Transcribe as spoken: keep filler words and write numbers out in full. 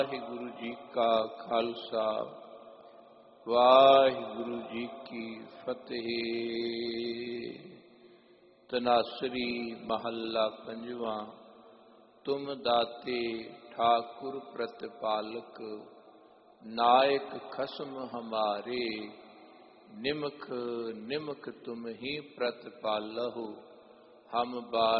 ਵਾਹਿਗੁਰੂ ਜੀ ਕਾ ਖਾਲਸਾ ਵਾਹਿਗੁਰੂ ਜੀ ਕੀ ਫਤਿਹ। ਤਨਾਸਰੀ ਮਹੱਲਾ ਪੰਜਵਾਂ। ਤੁਮ ਦਾਤੇ ਠਾਕੁਰ ਪ੍ਰਤਿਪਾਲਕ, ਨਾਇਕ ਖਸਮ ਹਮਾਰੇ। ਨਿਮਖ ਨਿਮਖ ਤੁਮ ਹੀ ਪ੍ਰਤਿਪਾਲਹੁ, ਹਮ ਬਾ